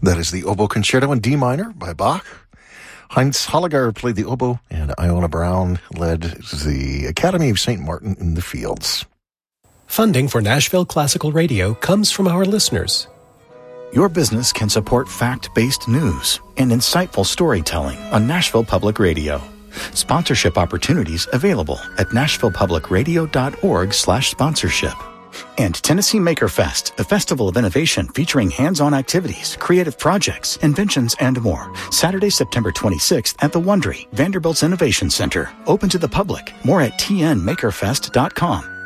That is the Oboe Concerto in D minor by Bach. Heinz Holliger played the oboe, and Iona Brown led the Academy of St. Martin in the Fields. Funding for Nashville Classical Radio comes from our listeners. Your business can support fact-based news and insightful storytelling on Nashville Public Radio. Sponsorship opportunities available at nashvillepublicradio.org/sponsorship. And Tennessee Maker Fest, a festival of innovation featuring hands-on activities, creative projects, inventions, and more. Saturday, September 26th at the Wondery, Vanderbilt's Innovation Center. Open to the public. More at tnmakerfest.com.